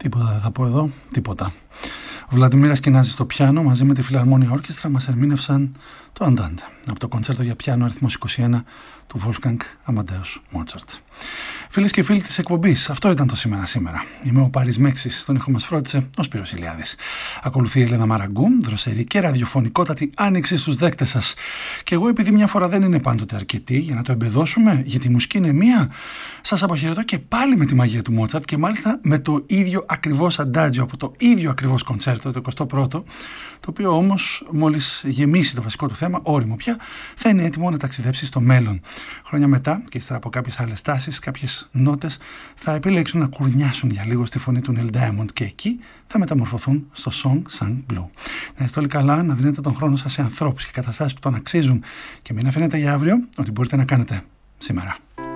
Τίποτα δεν θα πω εδώ, τίποτα. Ο Βλαντιμίρας Κινάζης στο πιάνο μαζί με τη Φιλαρμόνια Όρκεστρα μας ερμήνευσαν το Αντάντε από το κοντσέρτο για πιάνο αριθμός 21 του Wolfgang Amadeus Mozart. Φίλες και φίλοι της εκπομπής, αυτό ήταν το σήμερα. Είμαι ο Πάρης Μέξης, στον ήχο μας φρόντισε ο Σπύρος Ηλιάδης. Ακολουθεί η Ελένα Μαραγκού, δροσερή και ραδιοφωνικότατη άνοιξη στους δέκτες σας. Και εγώ, επειδή μια φορά δεν είναι πάντοτε αρκετή για να το εμπεδώσουμε, γιατί η μουσική είναι μία, σας αποχαιρετώ και πάλι με τη μαγεία του Μότσαρτ και μάλιστα με το ίδιο ακριβώς αντάτζιο από το ίδιο ακριβώς κοντσέρτο, το 21ο, το οποίο όμως μόλις γεμίσει το βασικό του θέμα, όριμο πια, θα είναι έτοιμο να ταξιδέψει στο μέλλον. Χρόνια μετά και ύστερα από κάποιες άλλες τάσεις, κάποιες νότες θα επιλέξουν να κουρνιάσουν για λίγο στη φωνή του Neil Diamond και εκεί θα μεταμορφωθούν στο Song Sang Blue. Να είστε όλοι καλά, να δίνετε τον χρόνο σας σε ανθρώπους και καταστάσεις που τον αξίζουν και μην αφήνετε για αύριο ό,τι μπορείτε να κάνετε σήμερα.